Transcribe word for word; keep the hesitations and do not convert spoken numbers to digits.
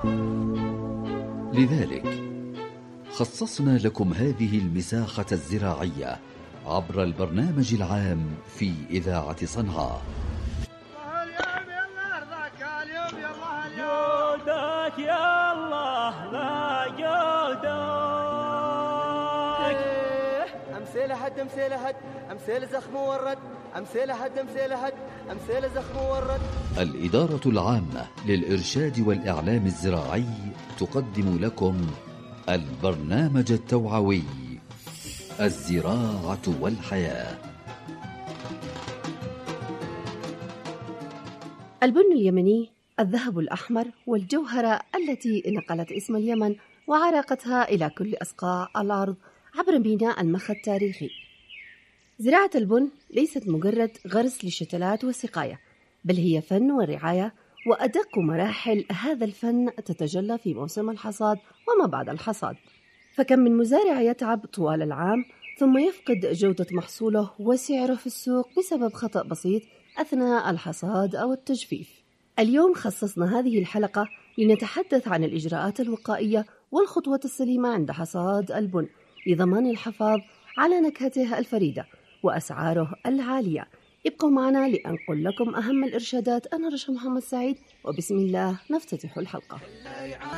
لذلك خصصنا لكم هذه المساحة الزراعية عبر البرنامج العام في إذاعة صنعاء. جودك يا الله لا جودك. أمثيل هد أمثيل هد أمثيل زخم ورد أمثيل هد أمثيل هد أمثيل زخم ورد. الإدارة العامة للإرشاد والإعلام الزراعي تقدم لكم البرنامج التوعوي الزراعة والحياة. البن اليمني، الذهب الأحمر والجوهرة التي نقلت اسم اليمن وعراقتها إلى كل أصقاع الأرض عبر ميناء المخا التاريخي. زراعة البن ليست مجرد غرس للشتلات والسقاية، بل هي فن ورعاية، وأدق مراحل هذا الفن تتجلى في موسم الحصاد وما بعد الحصاد. فكم من مزارع يتعب طوال العام ثم يفقد جودة محصوله وسعره في السوق بسبب خطأ بسيط أثناء الحصاد أو التجفيف. اليوم خصصنا هذه الحلقة لنتحدث عن الإجراءات الوقائية والخطوة السليمة عند حصاد البن لضمان الحفاظ على نكهته الفريدة وأسعاره العالية. ابقوا معنا لأنقل لكم أهم الإرشادات. أنا رشا محمد سعيد، وبسم الله نفتتح الحلقة.